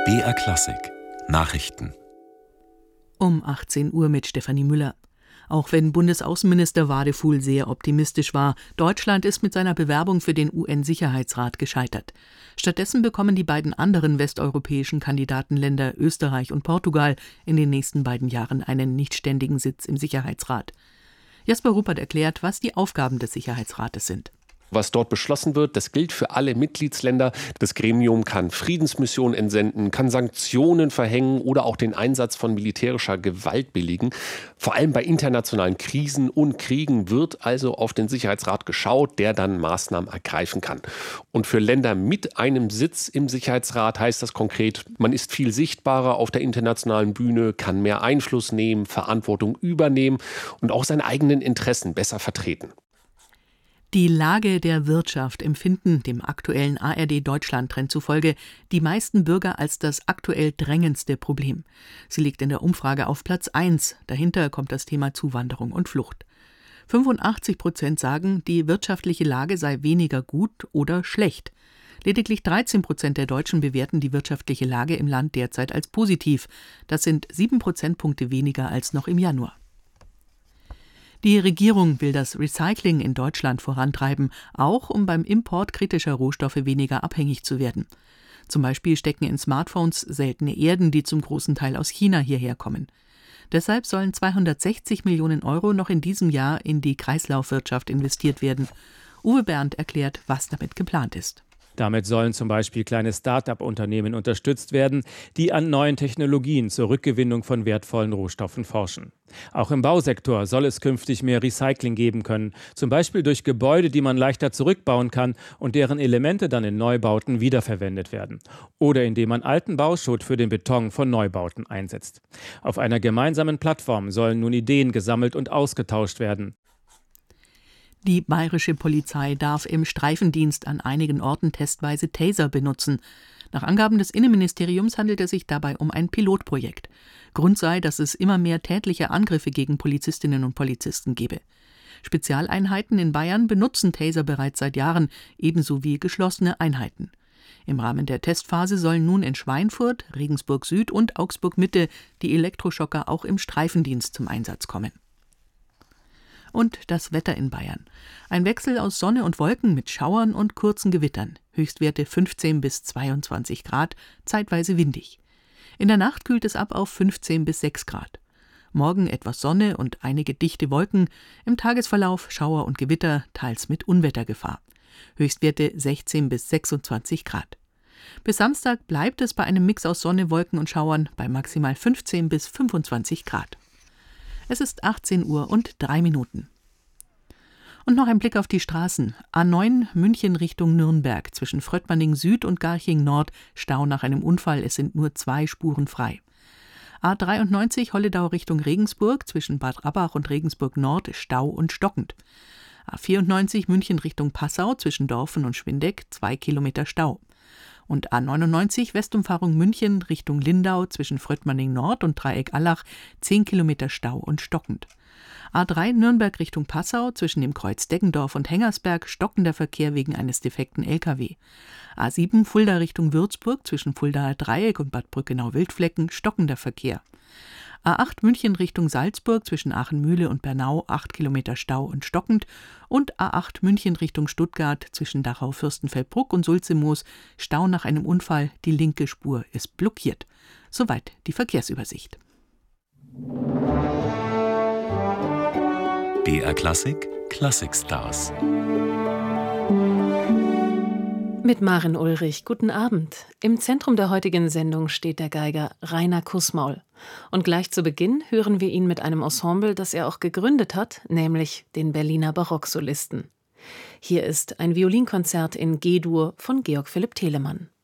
BR Klassik Nachrichten Um 18 Uhr mit Stefanie Müller. Auch wenn Bundesaußenminister Wadefuhl sehr optimistisch war, Deutschland ist mit seiner Bewerbung für den UN-Sicherheitsrat gescheitert. Stattdessen bekommen die beiden anderen westeuropäischen Kandidatenländer Österreich und Portugal in den nächsten beiden Jahren einen nichtständigen Sitz im Sicherheitsrat. Jasper Ruppert erklärt, was die Aufgaben des Sicherheitsrates sind. Was dort beschlossen wird, das gilt für alle Mitgliedsländer. Das Gremium kann Friedensmissionen entsenden, kann Sanktionen verhängen oder auch den Einsatz von militärischer Gewalt billigen. Vor allem bei internationalen Krisen und Kriegen wird also auf den Sicherheitsrat geschaut, der dann Maßnahmen ergreifen kann. Und für Länder mit einem Sitz im Sicherheitsrat heißt das konkret, man ist viel sichtbarer auf der internationalen Bühne, kann mehr Einfluss nehmen, Verantwortung übernehmen und auch seine eigenen Interessen besser vertreten. Die Lage der Wirtschaft empfinden dem aktuellen ARD-Deutschland-Trend zufolge die meisten Bürger als das aktuell drängendste Problem. Sie liegt in der Umfrage auf Platz 1. Dahinter kommt das Thema Zuwanderung und Flucht. 85% sagen, die wirtschaftliche Lage sei weniger gut oder schlecht. Lediglich 13% der Deutschen bewerten die wirtschaftliche Lage im Land derzeit als positiv. Das sind 7 Prozentpunkte weniger als noch im Januar. Die Regierung will das Recycling in Deutschland vorantreiben, auch um beim Import kritischer Rohstoffe weniger abhängig zu werden. Zum Beispiel stecken in Smartphones seltene Erden, die zum großen Teil aus China hierher kommen. Deshalb sollen 260 Millionen Euro noch in diesem Jahr in die Kreislaufwirtschaft investiert werden. Uwe Bernd erklärt, was damit geplant ist. Damit sollen zum Beispiel kleine Start-up-Unternehmen unterstützt werden, die an neuen Technologien zur Rückgewinnung von wertvollen Rohstoffen forschen. Auch im Bausektor soll es künftig mehr Recycling geben können, zum Beispiel durch Gebäude, die man leichter zurückbauen kann und deren Elemente dann in Neubauten wiederverwendet werden. Oder indem man alten Bauschutt für den Beton von Neubauten einsetzt. Auf einer gemeinsamen Plattform sollen nun Ideen gesammelt und ausgetauscht werden. Die bayerische Polizei darf im Streifendienst an einigen Orten testweise Taser benutzen. Nach Angaben des Innenministeriums handelt es sich dabei um ein Pilotprojekt. Grund sei, dass es immer mehr tätliche Angriffe gegen Polizistinnen und Polizisten gebe. Spezialeinheiten in Bayern benutzen Taser bereits seit Jahren, ebenso wie geschlossene Einheiten. Im Rahmen der Testphase sollen nun in Schweinfurt, Regensburg Süd und Augsburg Mitte die Elektroschocker auch im Streifendienst zum Einsatz kommen. Und das Wetter in Bayern. Ein Wechsel aus Sonne und Wolken mit Schauern und kurzen Gewittern. Höchstwerte 15 bis 22 Grad, zeitweise windig. In der Nacht kühlt es ab auf 15 bis 6 Grad. Morgen etwas Sonne und einige dichte Wolken. Im Tagesverlauf Schauer und Gewitter, teils mit Unwettergefahr. Höchstwerte 16 bis 26 Grad. Bis Samstag bleibt es bei einem Mix aus Sonne, Wolken und Schauern bei maximal 15 bis 25 Grad. Es ist 18 Uhr und 3 Minuten. Und noch ein Blick auf die Straßen. A9 München Richtung Nürnberg, zwischen Fröttmanning Süd und Garching Nord, Stau nach einem Unfall, es sind nur 2 Spuren frei. A93 Holledau Richtung Regensburg, zwischen Bad Rabbach und Regensburg Nord, Stau und stockend. A94 München Richtung Passau, zwischen Dorfen und Schwindeck, 2 Kilometer Stau. Und A99 Westumfahrung München Richtung Lindau zwischen Fröttmanning Nord und Dreieck Allach 10 Kilometer Stau und stockend. A3 Nürnberg Richtung Passau zwischen dem Kreuz Deggendorf und Hengersberg stockender Verkehr wegen eines defekten LKW. A7 Fulda Richtung Würzburg zwischen Fuldaer Dreieck und Bad Brückenau-Wildflecken stockender Verkehr. A8 München Richtung Salzburg zwischen Aachen-Mühle und Bernau 8 Kilometer Stau und stockend und A8 München Richtung Stuttgart zwischen Dachau-Fürstenfeldbruck und Sulzemoos Stau nach einem Unfall, die linke Spur ist blockiert. Soweit die Verkehrsübersicht. BR Klassik Klassikstars. Mit Maren Ulrich, guten Abend. Im Zentrum der heutigen Sendung steht der Geiger Rainer Kussmaul. Und gleich zu Beginn hören wir ihn mit einem Ensemble, das er auch gegründet hat, nämlich den Berliner Barocksolisten. Hier ist ein Violinkonzert in G-Dur von Georg Philipp Telemann.